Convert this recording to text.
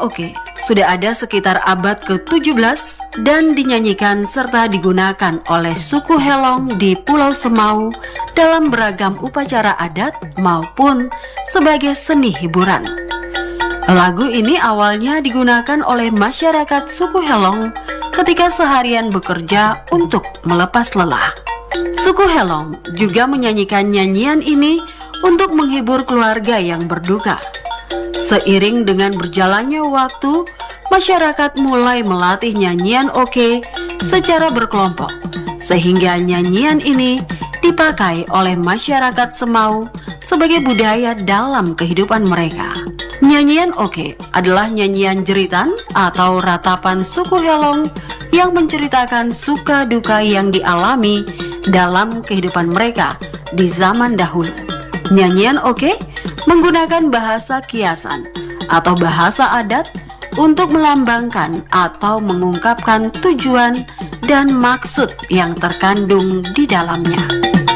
oke sudah ada sekitar abad ke-17 dan dinyanyikan serta digunakan oleh suku Helong di Pulau Semau dalam beragam upacara adat maupun sebagai seni hiburan. Lagu ini awalnya digunakan oleh masyarakat suku Helong ketika seharian bekerja untuk melepas lelah. Suku Helong juga menyanyikan nyanyian ini untuk menghibur keluarga yang berduka. Seiring dengan berjalannya waktu, masyarakat mulai melatih nyanyian oke secara berkelompok, sehingga nyanyian ini dipakai oleh masyarakat Semau sebagai budaya dalam kehidupan mereka. Nyanyian oke adalah nyanyian jeritan atau ratapan suku Helong yang menceritakan suka duka yang dialami dalam kehidupan mereka di zaman dahulu. Nyanyian oke menggunakan bahasa kiasan atau bahasa adat untuk melambangkan atau mengungkapkan tujuan dan maksud yang terkandung di dalamnya.